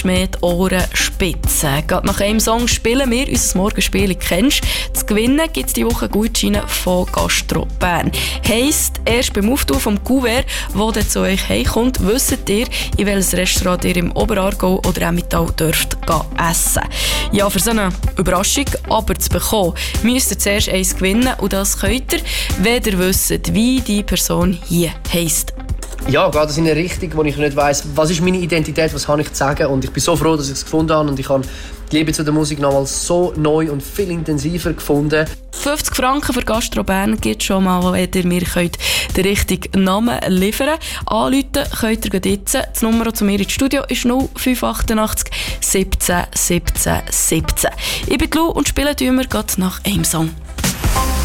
mehr die Ohren spitzen. Gerade nach einem Song spielen wir unser Morgenspiel «Kennst». Zu gewinnen gibt es diese Woche Gutscheine von Gastro Bern. Heisst, erst beim Auftun vom Kuvert, das dann zu euch heimkommt, wisst ihr, in welches Restaurant ihr im Oberaargau oder Emmental dürft essen. Ja, für so eine Überraschung aber zu bekommen, müsst ihr zuerst eins gewinnen und das könnt ihr, wenn ihr wisst, wie die Person hier heisst. Ja, geht das in eine Richtung, wo ich nicht weiss, was ist meine Identität, was habe ich zu sagen. Und ich bin so froh, dass ich es gefunden habe und ich habe die Liebe zu der Musik nochmals so neu und viel intensiver gefunden. 50 Franken für Gastro Bern gibt es schon mal, wenn ihr mir den richtigen Namen liefern könnt. Anrufen könnt ihr jetzt. Die Nummer zu mir ins Studio ist 0588 17 17 17. Ich bin Lou und spiele immer nach einem Song.